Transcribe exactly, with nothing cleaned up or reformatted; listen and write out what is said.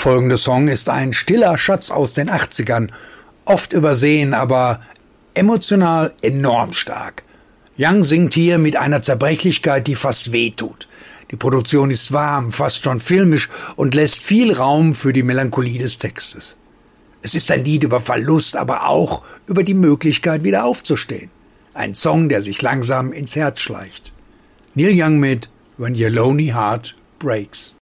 folgende Song ist ein stiller Schatz aus den achtzigern, oft übersehen, aber emotional enorm stark. Young singt hier mit einer Zerbrechlichkeit, die fast wehtut. Die Produktion ist warm, fast schon filmisch und lässt viel Raum für die Melancholie des Textes. Es ist ein Lied über Verlust, aber auch über die Möglichkeit, wieder aufzustehen. Ein Song, der sich langsam ins Herz schleicht. Neil Young mit When Your Lonely Heart Breaks.